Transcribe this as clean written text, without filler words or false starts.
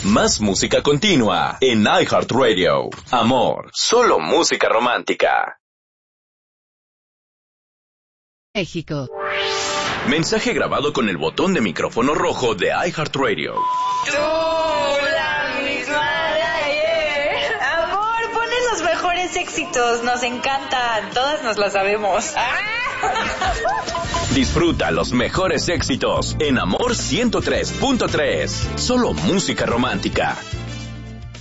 Más música continua en iHeartRadio. Amor, solo música romántica. México. Mensaje grabado con el botón de micrófono rojo de iHeartRadio. Tú, la misma de ayer. Amor, pones los mejores éxitos, nos encantan, todas nos las sabemos. Disfruta los mejores éxitos en Amor 103.3. Solo música romántica.